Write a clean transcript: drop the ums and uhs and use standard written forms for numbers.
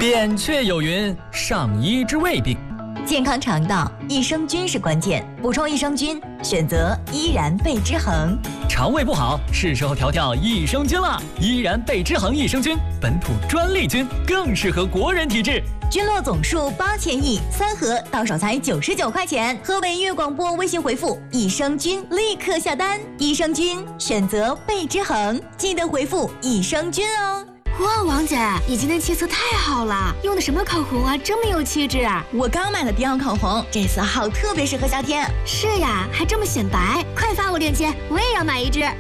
扁鹊有云：上医治未病。 健康肠道，益生菌是关键。补充益生菌，选择依然贝之恒。 肠胃不好，是时候调调益生菌了。依然贝之恒益生菌，本土专利菌，更适合国人体质。 菌落总数8000亿，3盒到手才99块钱。河北音乐广播微信回复“益生菌”立刻下单。益生菌选择贝之恒，记得回复益生菌哦。 哇，王姐，你今天气色太好了，用的什么口红啊，这么有气质啊！ 我刚买的迪奥口红，这色号特别适合夏天。 是呀，还这么显白，快发我链接，我也要买一支。